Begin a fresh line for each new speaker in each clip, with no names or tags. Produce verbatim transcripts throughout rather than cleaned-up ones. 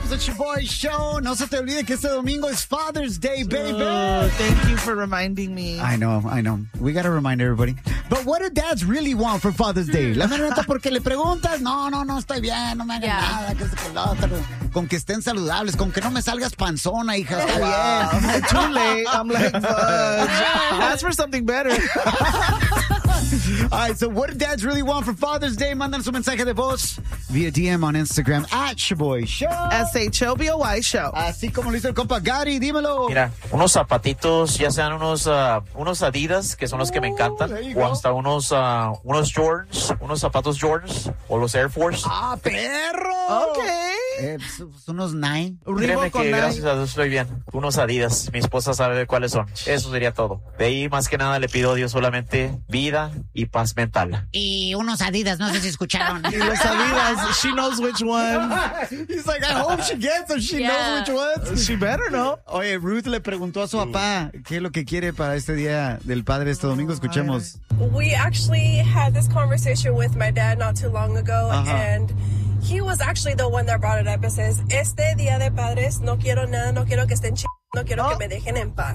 regresamos a Shaboy Show. No se te olvide que este domingo es Father's Day, baby.
Oh, thank you for reminding me.
I know, I know. We gotta remind everybody. But what do dads really want for Father's Day? La neta, porque le preguntas, no, no, no, estoy bien, no me hagan yeah. nada, que es que lo otro. Con que estén saludables, con que no me salgas panzona, hija, está
wow.
bien.
Too late. I'm like, fudge. Ask for something better.
All right, so what do dads really want for Father's Day? Mándanos un mensaje de voz via D M on Instagram at Shaboy Show.
S H O B O Y Show.
Así como lo hizo el compa Gary, dímelo.
Mira, unos zapatitos, ya sean unos uh, unos Adidas, que son los que me encantan, o hasta unos uh, unos Jordans, unos zapatos Jordans, o los Air Force.
¡Ah, perro!
Ok.
Eh, unos Nine.
Créeme que gracias a Dios estoy bien. Unos Adidas, mi esposa sabe cuáles son. Eso sería todo. De ahí, más que nada, le pido a Dios solamente vida y paz mental.
Y unos Adidas, no sé si escucharon.
Y los Adidas, she knows which one.
He's like, I hope she gets them. She
yeah.
knows which ones.
She better know.
Oye, Ruth le preguntó a su papá qué es lo que quiere para este día del padre este domingo. Escuchemos.
We actually had this conversation with my dad not too long ago, uh-huh. and he was actually the one that brought it up. It says, este día de padres no quiero nada, no quiero que estén ch... No quiero oh. que me dejen en paz.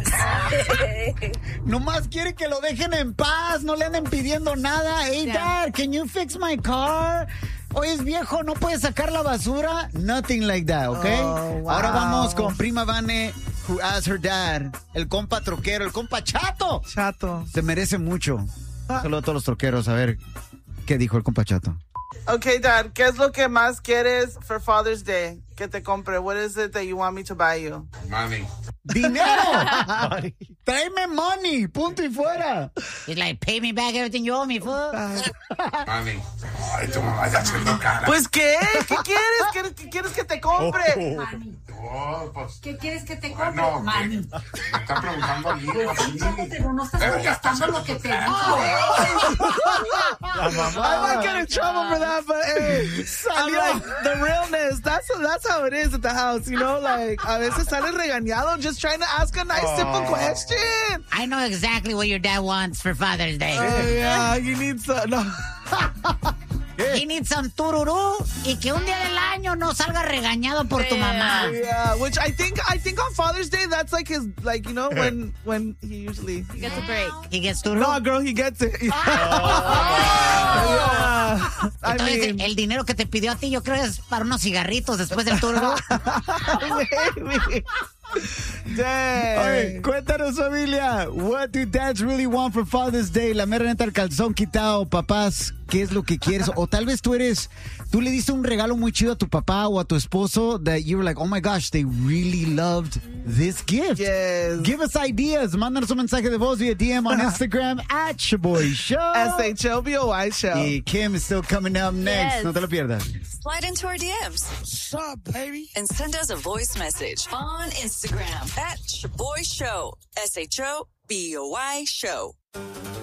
Nomás quiere que lo dejen en paz, no le anden pidiendo nada. Hey, yeah. Dad, can you fix my car? Hoy es viejo, no puedes sacar la basura. Nothing like that, ¿ok?
Oh, wow.
Ahora vamos con Prima Vane, who asked her dad, el compa troquero, el compa Chato.
Chato.
Se merece mucho. Ah. Saludos a todos los troqueros. A ver, ¿qué dijo el compa Chato?
Okay, Dad, ¿qué es lo que más quieres for Father's Day? Que te compre. What is it that you want me to buy you?
Money.
¡Dinero! Tráeme money, punto y fuera.
It's like, pay me back everything you owe me, fool.
Money. Ay, tú me vas haciendo cara.
Pues, ¿qué? ¿Qué quieres? ¿Qué, qué quieres que te compre?
Oh. Money.
Oh, pues,
¿Qué quieres que te compre?
Bueno,
money.
Me están preguntando a mí.
Pero no estás contestando lo que te digo.
I might get in trouble for that, but hey, I'm like, the realness, that's, that's how it is at the house, you know? Like, a veces sales regañado just trying to ask a nice, oh. simple question.
I know exactly what your dad wants for Father's Day.
Oh, yeah, you need some... No.
He needs some tururú y que un día del año no salga regañado por tu mamá.
Yeah, which I think I think on Father's Day that's like his, like, you know, when when he usually
he gets a break. He gets tururú.
No, girl, he gets it. Yeah.
Oh.
Yeah.
Entonces,
I mean,
el dinero que te pidió a ti, yo creo es para unos cigarritos después del tururú.
Maybe. Dang.
Oye, cuéntanos, familia. What do dads really want for Father's Day? La mera neta, el calzón quitado, papás. ¿Qué es lo que quieres? O tal vez tú eres, tú le diste un regalo muy chido a tu papá o a tu esposo that you were like, oh my gosh, they really loved this gift.
Yes.
Give us ideas. Mándanos un mensaje de voz via D M on Instagram at Shaboy Show.
S H O B O Y Show.
Y Kim is still coming up next. Yes. No te lo pierdas.
Slide into our D Ms.
What's up, baby?
And send us a voice message on Instagram at Shaboy Show. S H O B O Y Show.